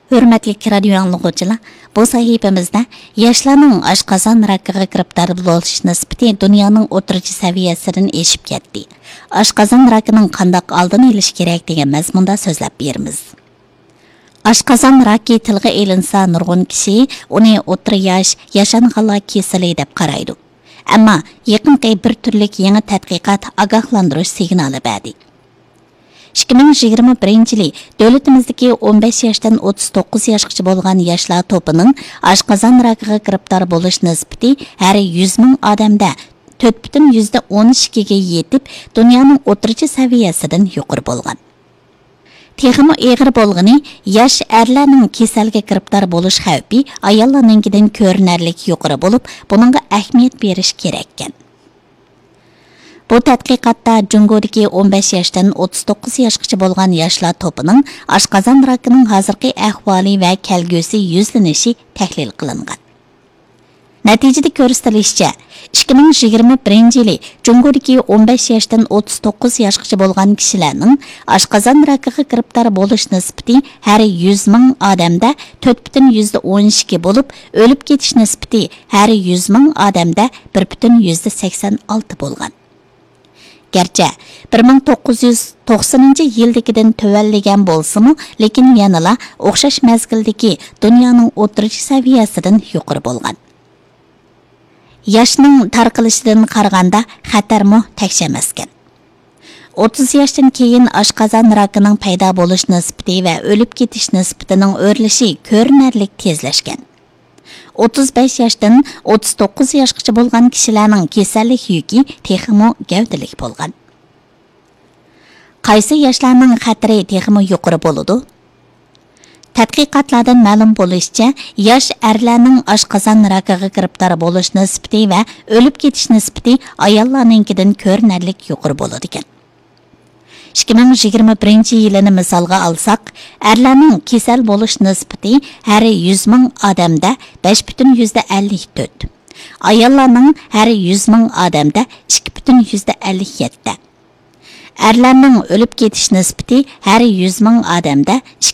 Hürmetli radio anlıqçılar, bu sahifemizde yaşlarning oshqozon rakiga giribdor bo'lish nisbati dunyoning o'rtacha saviyasidan eshib ketdi. Oshqozon rakining qanday oldini olish kerak degan mazmunda so'zlab beramiz. Oshqozon raki tilga elinsa nurg'un kishi uni o'rta yosh yashanganlar kasali deb qaraydi. Ammo yaqinqi bir turlik yangi tadqiqot ogohlantirish signali berdi. 2021-yili davlatimizdagi 15 yoshdan 39 yoshgacha bo'lgan yoshlar to'pining oshqozon rakiga giribdor bo'lish nisbati har 100 ming odamda 4,12 ga yetib, dunyoning o'rtacha saviyasidan yuqori bo'lgan. Texmi eg'ir bo'lgani yosh erlarning kasalga giribdor bo'lish xavfi ayollarninkidan ko'rinarli yuqori bo'lib, buningga ahamiyat berish kerak ekan. Bu tadqiqotda Jungodagi 15 yoshdan 39 yoshgacha bo'lgan yoshlar to'pining oshqozon rakining hozirgi ahvoli va kelgusi yuzlanishi tahlil qilingan. Natijada ko'rsatilishicha, 2021-yili Jungodagi 15 yoshdan 39 yoshgacha bo'lgan kishilarning oshqozon rakiga giribdor bo'lish nisbati har 100 ming odamda 4,12 bo'lib, o'lib ketish nisbati har 100 ming odamda 1,86 bo'lgan. Gerçi 1990-yildagidan tövalligan bo'lsa-mu, lekin yanala o'xshash mazgildagi dunyoning o'rtacha saviyasidan yuqori bo'lgan. Yoshning tarqilishidan qaraganda xatarmi tekshamaskan. 30 yoshdan keyin oshqozon rakining paydo bo'lish nisbati va o'lib ketish nisbatining o'rlishi ko'rinarli tezlashgan. 35 yoshdan 39 yoshgacha bo'lgan kishilarning kasallik yuki texmo gavdalik bo'lgan. Qaysi yoshlarning xatri texmo yuqori bo'ladi? Tadqiqotlardan ma'lum bo'lishicha, yosh erlarning oshqozon rakiga giribdor bo'lish nisbati va o'lib ketish nisbati ayollarninkidan ko'rinarli yuqori bo'ladi ekan. 2021-yilini misolga olsak, erlarning kasal bo'lish nisbati har 100 ming odamda 5,54. Ayollarning har 100 ming odamda 2,57. Erlarning o'lib ketish nisbati har 100 ming odamda